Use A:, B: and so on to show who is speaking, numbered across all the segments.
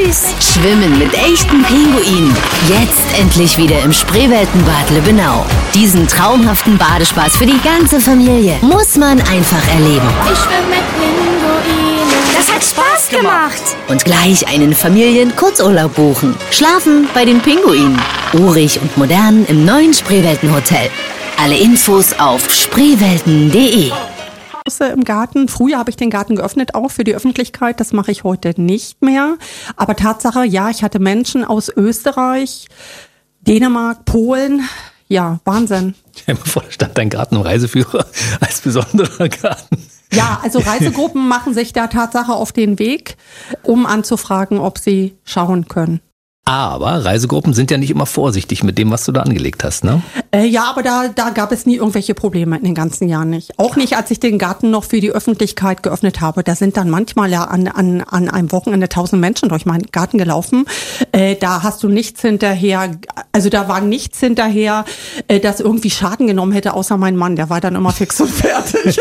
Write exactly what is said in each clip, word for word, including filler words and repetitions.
A: süß. Schwimmen mit echten Pinguinen. Jetzt endlich wieder im Spreeweltenbad Lübbenau. Diesen traumhaften Badespaß für die ganze Familie muss man einfach erleben.
B: Ich schwimme mit Pinguinen.
A: Das hat Spaß gemacht. Und gleich einen Familien-Kurzurlaub buchen. Schlafen bei den Pinguinen. Urig und modern im neuen Spreeweltenhotel. Alle Infos auf spreewelten punkt de.
C: Im Garten. Früher habe ich den Garten geöffnet, auch für die Öffentlichkeit. Das mache ich heute nicht mehr. Aber Tatsache, ja, ich hatte Menschen aus Österreich, Dänemark, Polen. Ja, Wahnsinn.
D: Stell dir mal vor, da stand dein Garten im Reiseführer als besonderer Garten.
C: Ja, also Reisegruppen machen sich da Tatsache auf den Weg, um anzufragen, ob sie schauen können.
D: Aber Reisegruppen sind ja nicht immer vorsichtig mit dem, was du da angelegt hast, ne?
C: Äh, ja, aber da, da gab es nie irgendwelche Probleme in den ganzen Jahren nicht. Auch nicht, als ich den Garten noch für die Öffentlichkeit geöffnet habe. Da sind dann manchmal ja an, an, an einem Wochenende tausend Menschen durch meinen Garten gelaufen. Äh, da hast du nichts hinterher, also da war nichts hinterher, äh, das irgendwie Schaden genommen hätte, außer mein Mann. Der war dann immer fix und fertig.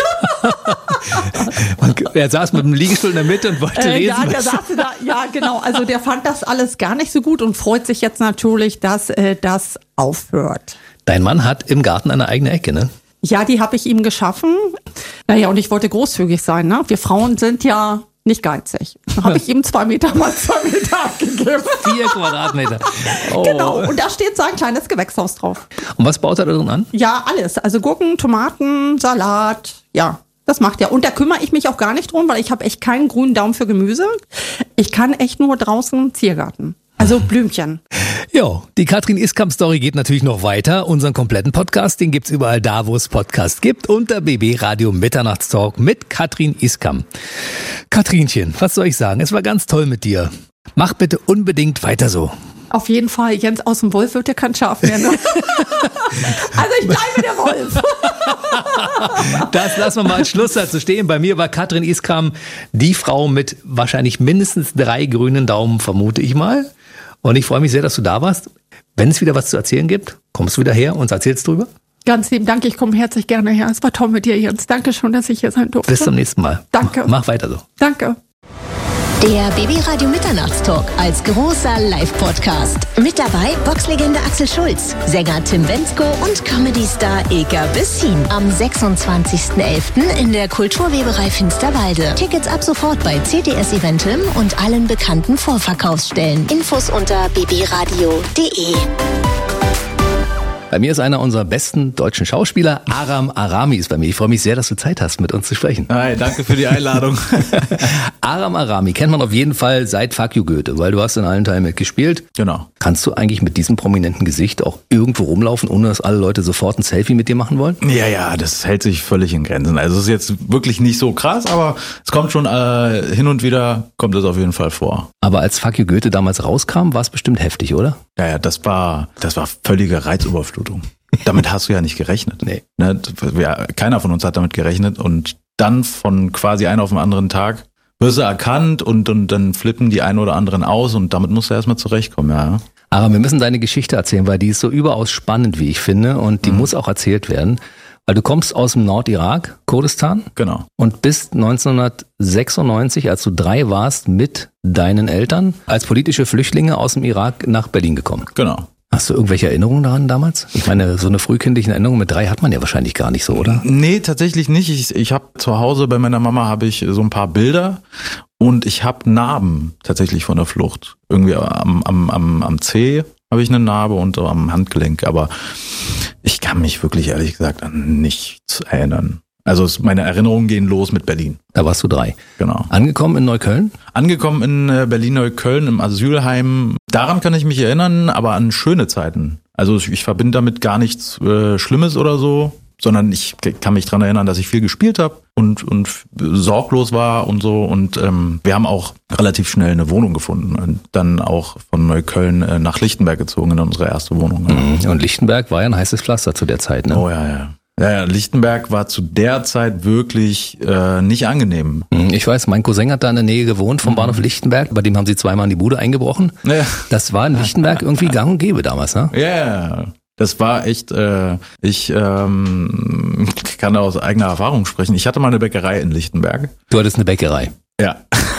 D: Er saß mit dem Liegestuhl in der Mitte und wollte
C: äh,
D: lesen.
C: Ja, der saß da, ja, genau. Also der fand das alles gar nicht so gut und freut sich jetzt natürlich, dass äh, das aufhört.
D: Dein Mann hat im Garten eine eigene Ecke, ne?
C: Ja, die habe ich ihm geschaffen. Naja, und ich wollte großzügig sein, ne? Wir Frauen sind ja nicht geizig. Da habe ich ihm zwei Meter mal zwei Meter abgegeben.
D: Vier Quadratmeter. Oh.
C: Genau, und da steht so ein kleines Gewächshaus drauf.
D: Und was baut er da drin an?
C: Ja, alles. Also Gurken, Tomaten, Salat, ja. Das macht er. Und da kümmere ich mich auch gar nicht drum, weil ich habe echt keinen grünen Daumen für Gemüse. Ich kann echt nur draußen Ziergarten. Also Blümchen.
D: Jo, die Katrin Iskamp-Story geht natürlich noch weiter. Unseren kompletten Podcast, den gibt's überall da, wo es Podcasts gibt. Unter B B Radio Mitternachtstalk mit Katrin Iskamp. Katrinchen, was soll ich sagen? Es war ganz toll mit dir. Mach bitte unbedingt weiter so.
C: Auf jeden Fall, Jens aus dem Wolf wird ja kein Schaf mehr. Ne? Also ich bleibe der Wolf.
D: Das lassen wir mal als Schlusssatz so stehen. Bei mir war Katrin Iskamp die Frau mit wahrscheinlich mindestens drei grünen Daumen, vermute ich mal. Und ich freue mich sehr, dass du da warst. Wenn es wieder was zu erzählen gibt, kommst du wieder her und erzählst drüber?
C: Ganz lieben Dank, ich komme herzlich gerne her. Es war toll mit dir, Jens. Danke schon, dass ich hier sein durfte.
D: Bis zum nächsten Mal.
C: Danke.
D: Mach weiter so.
C: Danke.
A: Der B B Radio Mitternachtstalk als großer Live-Podcast. Mit dabei Boxlegende Axel Schulz, Sänger Tim Bendzko und Comedy-Star Ilka Bessin. Am sechsundzwanzigsten elften in der Kulturweberei Finsterwalde. Tickets ab sofort bei C T S Eventim und allen bekannten Vorverkaufsstellen. Infos unter b b radio punkt de.
D: Bei mir ist einer unserer besten deutschen Schauspieler, Aram Arami ist bei mir. Ich freue mich sehr, dass du Zeit hast, mit uns zu sprechen.
E: Hi, danke für die Einladung.
D: Aram Arami kennt man auf jeden Fall seit Fuck You Goethe, weil du hast in allen Teilen mitgespielt.
E: Genau.
D: Kannst du eigentlich mit diesem prominenten Gesicht auch irgendwo rumlaufen, ohne dass alle Leute sofort ein Selfie mit dir machen wollen?
E: Ja, ja, das hält sich völlig in Grenzen. Also es ist jetzt wirklich nicht so krass, aber es kommt schon äh, hin und wieder, kommt das auf jeden Fall vor.
D: Aber als Fuck You Goethe damals rauskam, war es bestimmt heftig, oder?
E: Ja, ja, das war, das war völlige Reizüberflutung. Damit hast du ja nicht gerechnet.
D: Nee.
E: Ne? Ja, keiner von uns hat damit gerechnet und dann von quasi einem auf den anderen Tag wirst du erkannt und, und dann flippen die einen oder anderen aus und damit musst du erstmal zurechtkommen, ja.
D: Aber wir müssen deine Geschichte erzählen, weil die ist so überaus spannend, wie ich finde, und die mhm. muss auch erzählt werden. Weil du kommst aus dem Nordirak, Kurdistan.
E: Genau.
D: Und bist neunzehnhundertsechsundneunzig, als du drei warst, mit deinen Eltern als politische Flüchtlinge aus dem Irak nach Berlin gekommen.
E: Genau.
D: Hast du irgendwelche Erinnerungen daran damals? Ich meine, so eine frühkindliche Erinnerung mit drei hat man ja wahrscheinlich gar nicht so, oder?
E: Nee, tatsächlich nicht. Ich, ich habe zu Hause bei meiner Mama habe ich so ein paar Bilder und ich habe Narben tatsächlich von der Flucht. Irgendwie am, am, am, am Zeh habe ich eine Narbe und am Handgelenk, aber ich kann mich wirklich ehrlich gesagt an nichts erinnern. Also es, meine Erinnerungen gehen los mit Berlin.
D: Da warst du drei.
E: Genau.
D: Angekommen in Neukölln?
E: Angekommen in Berlin-Neukölln im Asylheim. Daran kann ich mich erinnern, aber an schöne Zeiten. Also ich, ich verbinde damit gar nichts äh, Schlimmes oder so, sondern ich kann mich dran erinnern, dass ich viel gespielt habe und, und sorglos war und so. Und ähm, wir haben auch relativ schnell eine Wohnung gefunden und dann auch von Neukölln äh, nach Lichtenberg gezogen in unsere erste Wohnung.
D: Mhm. Und Lichtenberg war ja ein heißes Pflaster zu der Zeit, ne?
E: Oh ja, ja. Ja, ja, Lichtenberg war zu der Zeit wirklich äh, nicht angenehm.
D: Ich weiß, mein Cousin hat da in der Nähe gewohnt vom Bahnhof Lichtenberg, bei dem haben sie zweimal in die Bude eingebrochen. Ja. Das war in Lichtenberg irgendwie gang und gäbe damals, ne?
E: Ja, yeah. Das war echt, äh, ich ähm, kann da aus eigener Erfahrung sprechen. Ich hatte mal eine Bäckerei in Lichtenberg.
D: Du hattest eine Bäckerei?
E: Ja.